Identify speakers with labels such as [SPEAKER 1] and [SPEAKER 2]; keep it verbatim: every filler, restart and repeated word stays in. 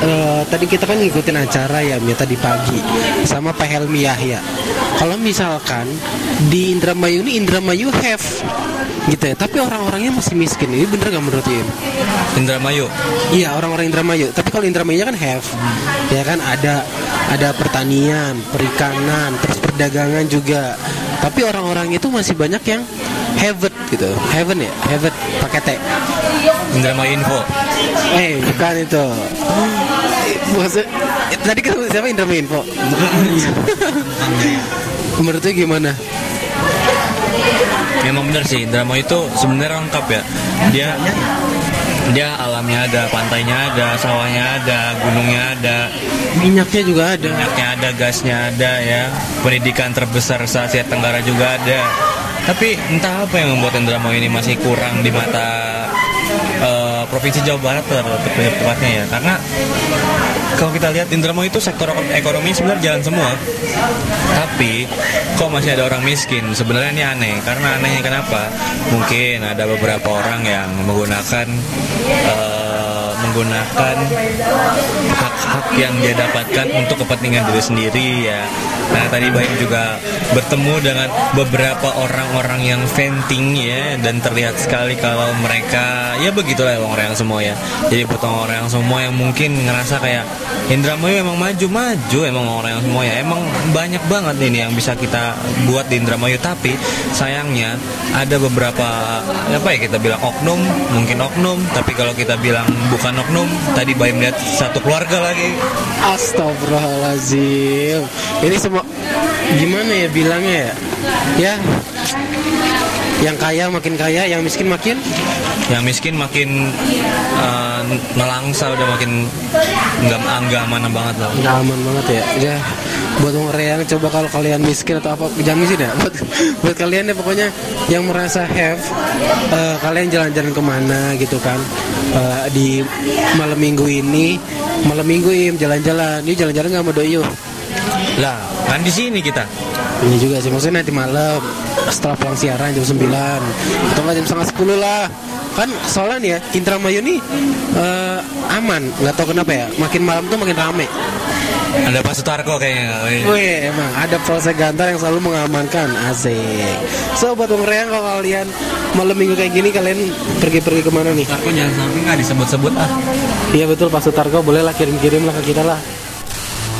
[SPEAKER 1] uh, tadi kita kan ngikutin acara ya Mia tadi pagi sama Pak Helmi Yahya. Kalau misalkan di Indramayu ini Indramayu have gitu ya, tapi orang-orangnya masih miskin. Ini bener nggak menurut Im?
[SPEAKER 2] Indramayu?
[SPEAKER 1] Iya, orang-orang Indramayu. Tapi kalau Indramayunya kan have, ya kan ada ada pertanian, perikanan, terus perdagangan juga. Tapi orang-orang itu masih banyak yang haven't gitu, haven't ya, haven't pakai T.
[SPEAKER 2] Indramayu Info.
[SPEAKER 1] Eh, bukan itu. Maksud, tadi kan siapa Indramayu Info? Menurutnya gimana?
[SPEAKER 2] Memang benar sih, Indramayu itu sebenarnya lengkap ya. Dia dia alamnya ada, pantainya ada, sawahnya ada, gunungnya ada,
[SPEAKER 1] minyaknya juga ada,
[SPEAKER 2] minyaknya ada, gasnya ada ya. Pendidikan terbesar se Asia Tenggara juga ada. Tapi entah apa yang membuat Indramayu ini masih kurang di mata uh, Provinsi Jawa Barat tepatnya ya. Karena kalau kita lihat Indramayu itu sektor ekonomi sebenarnya jalan semua, tapi kok masih ada orang miskin. Sebenarnya ini aneh. Karena anehnya kenapa? Mungkin ada beberapa orang yang menggunakan uh, menggunakan hak-hak yang dia dapatkan untuk kepentingan diri sendiri ya. Nah tadi Baim juga bertemu dengan beberapa orang-orang yang venting ya, dan terlihat sekali kalau mereka ya begitulah orang-orang yang semua ya. Jadi potong orang yang semua yang mungkin ngerasa kayak Indramayu emang maju-maju, emang orang yang semua ya, emang banyak banget ini yang bisa kita buat di Indramayu. Tapi sayangnya ada beberapa apa ya kita bilang oknum, mungkin oknum, tapi kalau kita bilang bukan oknum, tadi Baim lihat satu keluarga lagi.
[SPEAKER 1] Astagfirullahaladzim. Ini semua gimana ya bilangnya ya? Ya, yang kaya makin kaya, yang miskin makin
[SPEAKER 2] yang miskin makin uh, nelangsa, udah makin nggak nggak aman banget lah.
[SPEAKER 1] Nggak aman banget ya. Ya, buat Bung Reyang, coba kalau kalian miskin atau apa, jangan miskin ya. Buat buat kalian ya pokoknya yang merasa have, uh, kalian jalan-jalan kemana gitu kan? Uh, di malam minggu ini, malam minggu im jalan-jalan, ini jalan-jalan nggak mau doyuh.
[SPEAKER 2] Lah, kan di sini kita.
[SPEAKER 1] Ini juga sih, maksudnya nanti malam setelah pulang siaran jam sembilan atau nggak jam setengah sepuluh lah. Kan soalnya nih ya, Indramayu nih uh, aman, nggak tahu kenapa ya, makin malam tuh makin rame.
[SPEAKER 2] Ada Pak Sutarko kayaknya.
[SPEAKER 1] Wih, emang ada Polsek Gantar yang selalu mengamankan. Asik. So buat Bung Reyang, kalau kalian malam minggu kayak gini, kalian pergi-pergi kemana nih?
[SPEAKER 2] Sutarko jangan sampai nggak disebut-sebut ah.
[SPEAKER 1] Iya betul, Pak Sutarko boleh lah kirim-kirim lah ke kita lah.